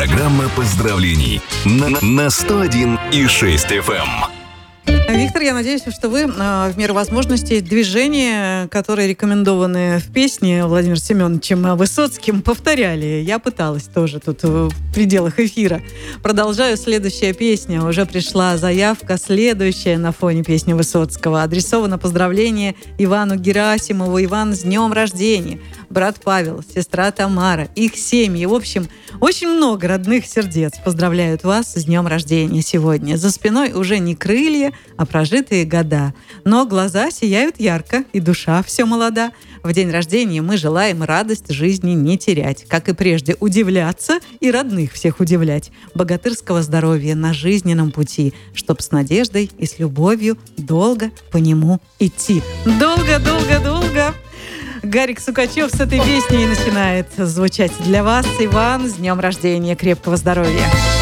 Программа поздравлений на 101,6 FM. Виктор, я надеюсь, что вы в меру возможностей движения, которые рекомендованы в песне Владимиром Семеновичем Высоцким, повторяли. Я пыталась тоже тут в пределах эфира. Продолжаю. Следующая песня. Уже пришла заявка. Следующая на фоне песни Высоцкого. Адресовано поздравление Ивану Герасимову. Иван, с днем рождения. Брат Павел, сестра Тамара, их семьи. В общем, очень много родных сердец поздравляют вас с днем рождения сегодня. За спиной уже не крылья, а прожитые года. Но глаза сияют ярко, и душа все молода. В день рождения мы желаем радость жизни не терять. Как и прежде, удивляться и родных всех удивлять. Богатырского здоровья на жизненном пути, чтоб с надеждой и с любовью долго по нему идти. Долго. Гарик Сукачев с этой песней начинает звучать для вас. Иван, с днем рождения, крепкого здоровья.